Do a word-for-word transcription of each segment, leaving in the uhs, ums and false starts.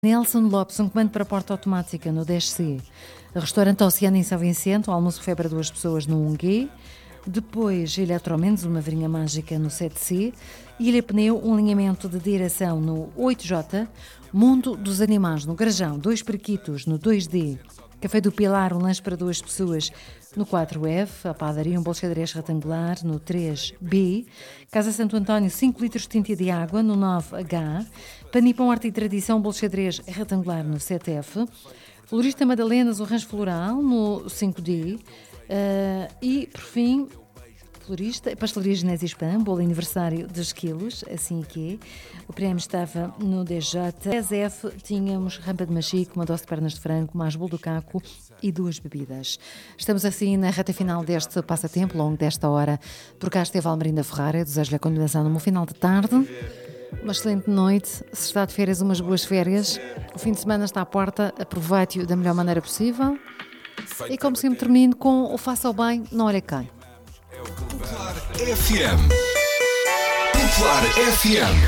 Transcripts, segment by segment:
Nelson Lopes, um comando para a porta automática no dez C. Restaurante Oceano em São Vicente, um almoço buffet para duas pessoas no um G. Depois, Eletromendes, uma varinha mágica no sete C. Ilha Pneu, um alinhamento de direção no oito J. Mundo dos Animais no Garajão, dois periquitos no dois D. Café do Pilar, um lanche para duas pessoas no quatro F. A padaria, um bolo xadrez retangular no três B. Casa Santo António, cinco litros de tinta de água no nove H. Panipão Arte e Tradição, um bolo xadrez retangular no sete F. Florista Madalenas, o rancho floral no cinco D. Uh, e, por fim, florista, pastelaria Genésio Spam, bolo aniversário dos quilos, assim que o prémio estava no D J. dez F, tínhamos rampa de machico, uma dose de pernas de frango, mais bolo do caco e duas bebidas. Estamos assim na reta final deste passatempo, longo desta hora. Por cá esteve a Almerinda Ferrara, desejo-lhe a continuação no final de tarde. Uma excelente noite, se está de férias, umas boas férias. O fim de semana está à porta, aproveite-o da melhor maneira possível. E como sempre termino com o faça o bem, não olha quem. Popular F M. Popular F M.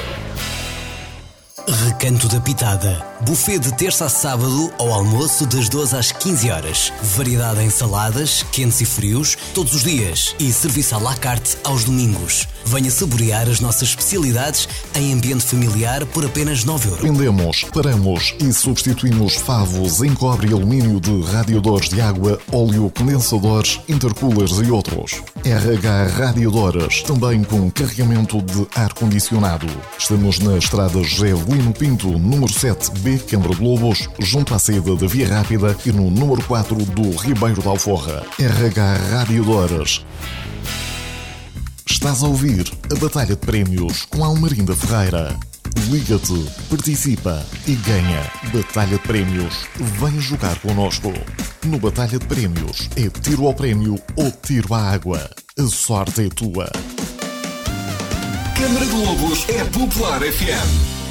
Recanto da Pitada. Buffet de terça a sábado ao almoço das doze às quinze horas. Variedade em saladas, quentes e frios, todos os dias. E serviço à la carte aos domingos. Venha saborear as nossas especialidades em ambiente familiar por apenas nove euros. Vendemos, paramos e substituímos favos em cobre e alumínio de radiadores de água, óleo, condensadores, intercoolers e outros. R H Radiadores, também com carregamento de ar-condicionado. Estamos na estrada José Lino Pinto, número sete B, Câmara de Lobos, junto à saída da Via Rápida e no número quatro do Ribeiro da Alforra. R H Radiadores. Estás a ouvir a Batalha de Prémios com Almerinda Ferreira. Liga-te, participa e ganha. Batalha de Prémios. Vem jogar connosco. No Batalha de Prémios é tiro ao prémio ou tiro à água. A sorte é tua. Câmara de Lobos é Popular F M.